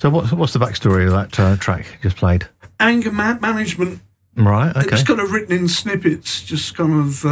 So what's the backstory of that track you just played? Anger management. Right, okay. It's kind of written in snippets, just kind of,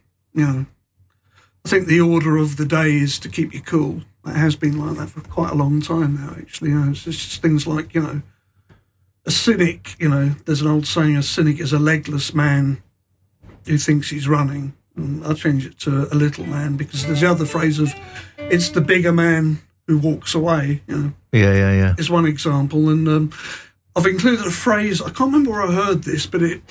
I think the order of the day is to keep you cool. It has been like that for quite a long time now, actually. It's just things like, a cynic, there's an old saying, a cynic is a legless man who thinks he's running. And I'll change it to a little man, because there's the other phrase of, it's the bigger man who walks away, Yeah. is one example. And I've included a phrase, I can't remember where I heard this, but it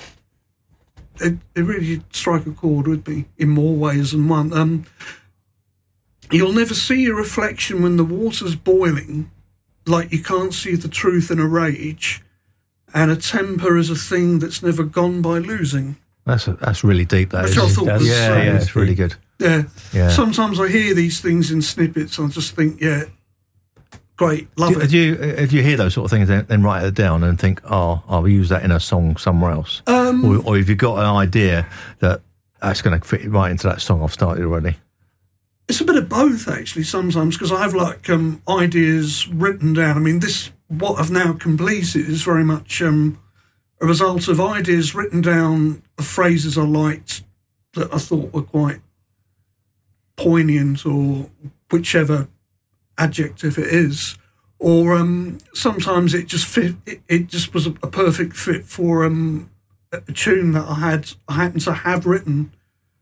really struck a chord with me in more ways than one. You'll never see your reflection when the water's boiling, like you can't see the truth in a rage, and a temper is a thing that's never gone by losing. That's really deep, that Which is. I thought was... Yeah, it's really good. Yeah. Yeah. Sometimes I hear these things in snippets and I just think, yeah, great, love it. Do you hear those sort of things then write it down and think, oh, I'll use that in a song somewhere else? Or have you got an idea that's going to fit right into that song I've started already? It's a bit of both, actually, sometimes, because I have, ideas written down. I mean, what I've now completed is very much a result of ideas written down, of phrases I liked that I thought were quite poignant, or whichever adjective it is. Or sometimes it just fit. It just was a perfect fit for a tune that I happened to have written.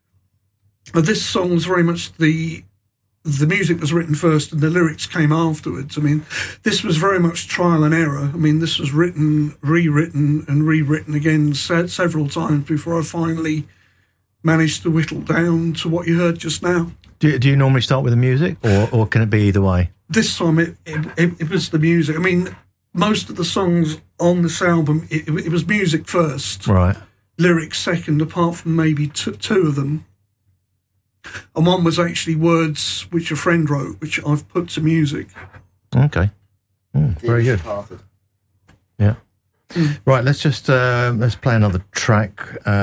This song's very much the music was written first and the lyrics came afterwards. I mean, this was very much trial and error. I mean, this was rewritten and rewritten again several times before I finally managed to whittle down to what you heard just now. Do you normally start with the music, or can it be either way? This time it was the music. I mean, most of the songs on this album, it was music first. Right. Lyrics second, apart from maybe two of them. And one was actually words which a friend wrote, which I've put to music. Okay. Very good. Yeah. Right, let's just let's play another track.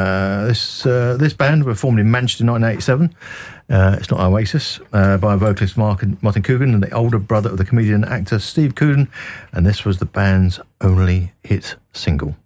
This band were formed in Manchester in 1987. It's not Oasis, by vocalist Martin Coogan and the older brother of the comedian and actor Steve Coogan, and this was the band's only hit single.